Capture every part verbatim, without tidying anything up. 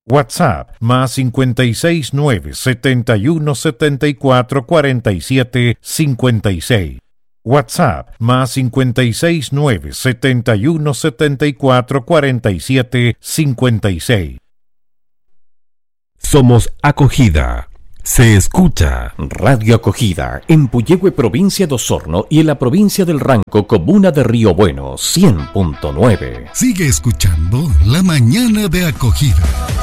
WhatsApp más cincuenta y seis nueve setenta y uno setenta y cuatro cuarenta y siete cincuenta y seis. WhatsApp más cincuenta y seis nueve setenta y uno setenta y cuatro cuarenta y siete cincuenta y seis. Somos Acogida. Se escucha Radio Acogida en Puyehue, provincia de Osorno, y en la provincia del Ranco, comuna de Río Bueno, cien punto nueve. Sigue escuchando La Mañana de Acogida.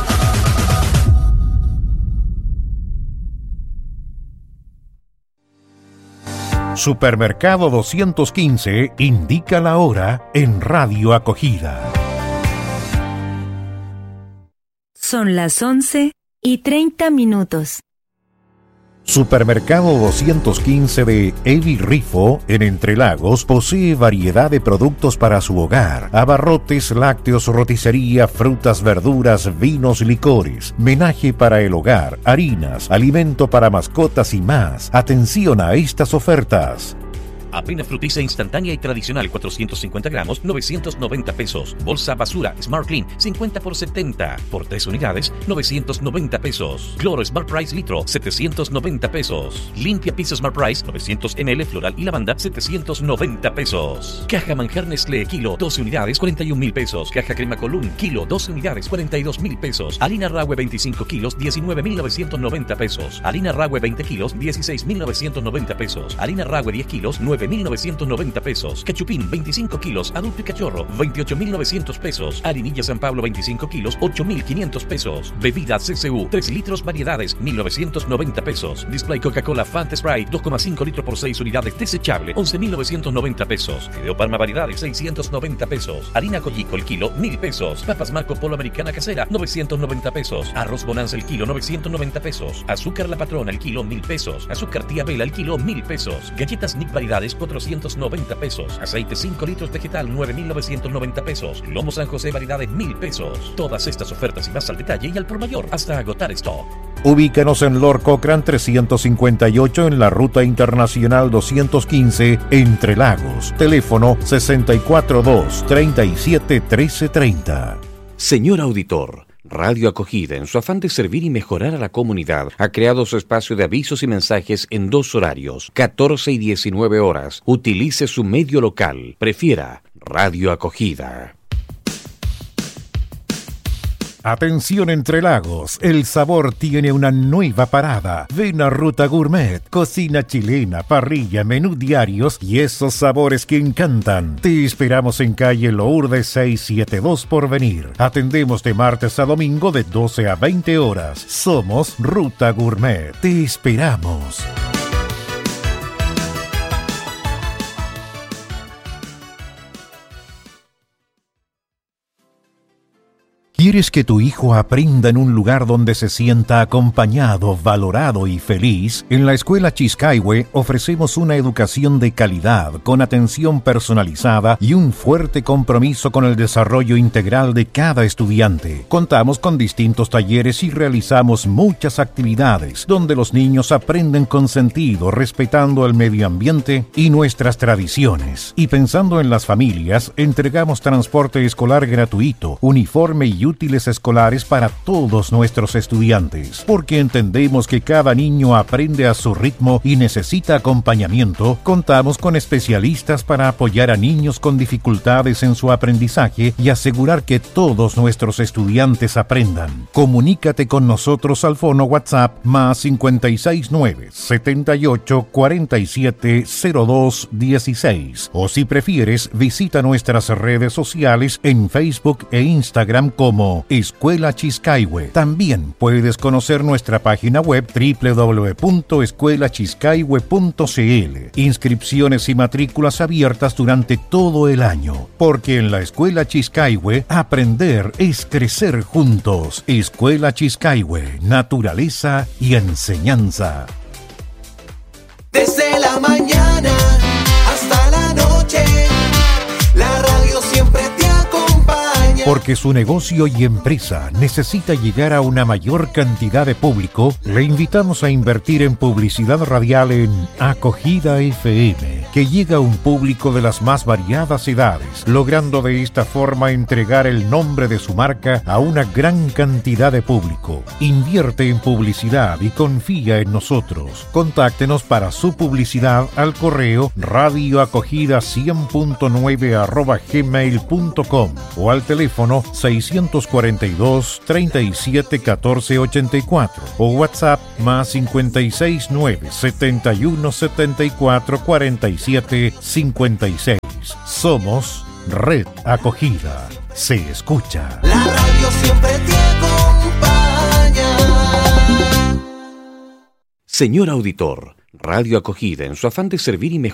Supermercado doscientos quince indica la hora en Radio Acogida. Son las once y treinta minutos. Supermercado doscientos quince de Evi Rifo, en Entre Lagos, posee variedad de productos para su hogar: abarrotes, lácteos, roticería, frutas, verduras, vinos, licores, menaje para el hogar, harinas, alimento para mascotas y más. Atención a estas ofertas. Avena frutiza instantánea y tradicional cuatrocientos cincuenta gramos, novecientos noventa pesos. Bolsa basura Smart Clean cincuenta por setenta. Por tres unidades, novecientos noventa pesos. Cloro Smart Price litro, setecientos noventa pesos. Limpia Pizza Smart Price novecientos mililitros floral y lavanda, setecientos noventa pesos. Caja manjar Nestlé kilo, doce unidades, cuarenta y un mil pesos. Caja crema Colún kilo, doce unidades, cuarenta y dos mil pesos. Harina Rahue veinticinco kilos, diecinueve mil novecientos noventa pesos. Harina Rahue veinte kilos, dieciséis mil novecientos noventa pesos. Harina Rahue diez kilos, nueve mil novecientos noventa pesos. Cachupín veinticinco kilos, adulto y cachorro, veintiocho mil novecientos pesos. Harinilla San Pablo veinticinco kilos, ocho mil quinientos pesos. Bebida C C U tres litros variedades, mil novecientos noventa pesos. Display Coca-Cola Fanta Sprite dos coma cinco litros por seis unidades desechable, once mil novecientos noventa pesos. Fideo Parma variedades, seiscientos noventa pesos. Harina Collico el kilo, mil pesos. Papas Marco Polo Americana Casera, novecientos noventa pesos. Arroz Bonanza el kilo, novecientos noventa pesos. Azúcar La Patrona el kilo, mil pesos. Azúcar Tía Vela el kilo, mil pesos. Galletas Nick variedades, cuatrocientos noventa pesos. Aceite cinco litros vegetal, nueve mil novecientos noventa pesos. Lomo San José variedades, mil pesos. Todas estas ofertas y más al detalle y al por mayor hasta agotar stock. Ubícanos en Lord Cochrane trescientos cincuenta y ocho en la Ruta Internacional doscientos quince, Entre Lagos. Teléfono sesenta y cuatro dos, treinta y siete, trece treinta. Señor auditor, Radio Acogida, en su afán de servir y mejorar a la comunidad, ha creado su espacio de avisos y mensajes en dos horarios, catorce y diecinueve horas. Utilice su medio local. Prefiera Radio Acogida. Atención Entre Lagos, el sabor tiene una nueva parada. Ven a Ruta Gourmet, cocina chilena, parrilla, menú diarios y esos sabores que encantan. Te esperamos en calle Lourdes seiscientos setenta y dos Porvenir. Atendemos de martes a domingo de doce a veinte horas. Somos Ruta Gourmet. Te esperamos. ¿Quieres que tu hijo aprenda en un lugar donde se sienta acompañado, valorado y feliz? En la Escuela Chiscaihue ofrecemos una educación de calidad, con atención personalizada y un fuerte compromiso con el desarrollo integral de cada estudiante. Contamos con distintos talleres y realizamos muchas actividades donde los niños aprenden con sentido, respetando el medio ambiente y nuestras tradiciones. Y pensando en las familias, entregamos transporte escolar gratuito, uniforme y útiles escolares para todos nuestros estudiantes, porque entendemos que cada niño aprende a su ritmo y necesita acompañamiento. Contamos con especialistas para apoyar a niños con dificultades en su aprendizaje y asegurar que todos nuestros estudiantes aprendan. Comunícate con nosotros al fono WhatsApp más cincuenta y seis nueve, setenta y ocho, cuarenta y siete, cero dos dieciséis, o si prefieres, visita nuestras redes sociales en Facebook e Instagram como como Escuela Chiscaihue. También puedes conocer nuestra página web doble u doble u doble u punto escuela chiscaihue punto c l. Inscripciones y matrículas abiertas durante todo el año, porque en la Escuela Chiscaihue aprender es crecer juntos. Escuela Chiscaihue, naturaleza y enseñanza. Desde la mañana hasta la noche, la radio siempre te acompaña. Porque su negocio y empresa necesita llegar a una mayor cantidad de público, le invitamos a invertir en publicidad radial en Acogida F M, que llega a un público de las más variadas edades, logrando de esta forma entregar el nombre de su marca a una gran cantidad de público. Invierte en publicidad y confía en nosotros. Contáctenos para su publicidad al correo radioacogida cien punto nueve arroba gmail punto com o al teléfono seiscientos cuarenta y dos, treinta y siete, catorce, ochenta y cuatro o WhatsApp más cincuenta y seis, nueve, setenta y uno, setenta y cuatro, cuarenta y siete, cincuenta y seis. Somos Red Acogida. Se escucha. La radio siempre te acompaña. Señor auditor, Radio Acogida, en su afán de servir y mejorar